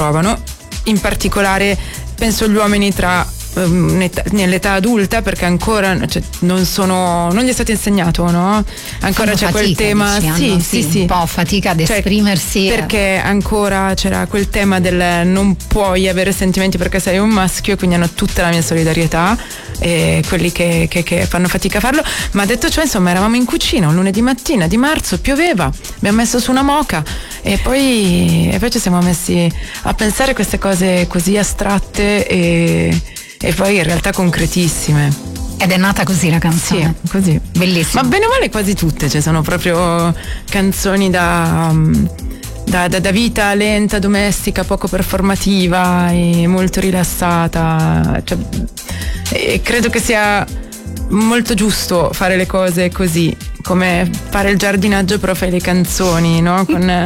provano, in particolare penso agli uomini nell'età adulta, perché ancora non gli è stato insegnato, no? Ancora c'è quel tema, sì, un po' fatica ad esprimersi, perché ancora c'era quel tema del non puoi avere sentimenti perché sei un maschio, quindi hanno tutta la mia solidarietà, e quelli che fanno fatica a farlo. Ma detto ciò, insomma, eravamo in cucina un lunedì mattina di marzo, pioveva, abbiamo messo su una moka e poi ci siamo messi a pensare a queste cose così astratte e poi in realtà concretissime. Ed è nata così la canzone. Sì, così. Bellissima. Ma bene o male quasi tutte, sono proprio canzoni da vita lenta, domestica, poco performativa e molto rilassata. E credo che sia molto giusto fare le cose così, come fare il giardinaggio però fai le canzoni, no?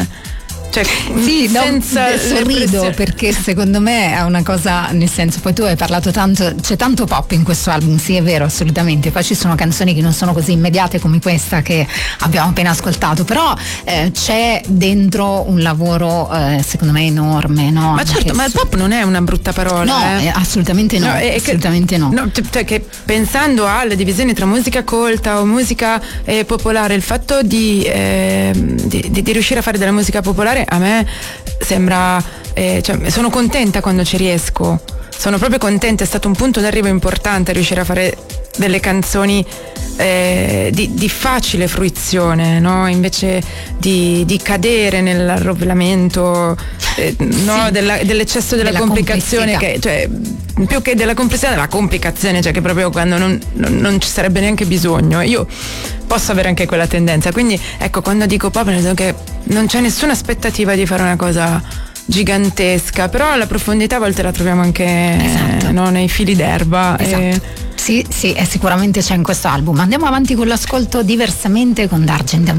Sorrido perché secondo me è una cosa, nel senso, poi tu hai parlato tanto, c'è tanto pop in questo album, sì, è vero, assolutamente, poi ci sono canzoni che non sono così immediate come questa che abbiamo appena ascoltato, però c'è dentro un lavoro secondo me enorme, no? Ma certo, ma il pop non è una brutta parola, no, assolutamente no, assolutamente no. Che pensando alle divisioni tra musica colta o musica popolare, il fatto di riuscire a fare della musica popolare a me sembra, sono contenta quando ci riesco, sono proprio contenta, è stato un punto d'arrivo importante riuscire a fare delle canzoni di facile fruizione, no? Invece di cadere nell'arrovellamento, no? Dell'eccesso della complicazione, che più che della complessità, della complicazione, che proprio quando non ci sarebbe neanche bisogno. Io posso avere anche quella tendenza, quindi ecco, quando dico pop nel senso che non c'è nessuna aspettativa di fare una cosa gigantesca, però la profondità a volte la troviamo anche no, nei fili d'erba. Sì, sicuramente c'è in questo album. Andiamo avanti con l'ascolto Diversamente con D'Argent.